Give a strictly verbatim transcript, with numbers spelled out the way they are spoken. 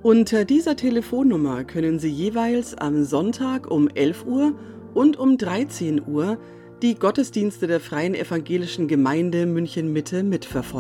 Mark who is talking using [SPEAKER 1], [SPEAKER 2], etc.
[SPEAKER 1] Unter dieser Telefonnummer können Sie jeweils am Sonntag um elf Uhr und um dreizehn Uhr die Gottesdienste der Freien Evangelischen Gemeinde München-Mitte mitverfolgen.